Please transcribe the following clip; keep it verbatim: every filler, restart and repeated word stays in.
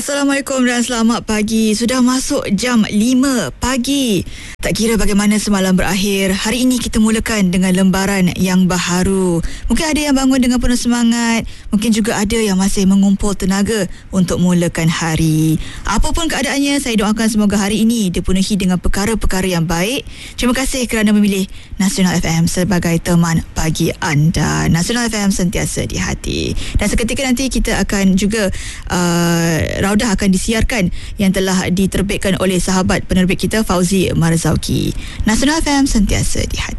Assalamualaikum dan selamat pagi. Sudah masuk jam lima pagi. Tak kira bagaimana semalam berakhir, hari ini kita mulakan dengan lembaran yang baharu. Mungkin ada yang bangun dengan penuh semangat, mungkin juga ada yang masih mengumpul tenaga untuk mulakan hari. Apapun keadaannya, saya doakan semoga hari ini dipenuhi dengan perkara-perkara yang baik. Terima kasih kerana memilih Nasional F M sebagai teman pagi anda. Nasional F M sentiasa di hati. Dan seketika nanti kita akan juga uh, Raudah akan disiarkan yang telah diterbitkan oleh sahabat penerbit kita Fauzi Marzauki. Nasional F M sentiasa di hati.